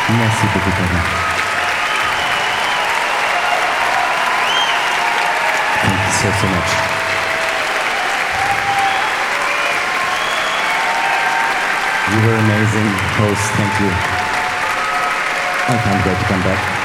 Merci beaucoup, Kevin. Thank you so, so much. You were amazing host. Thank you. I can't wait to come back.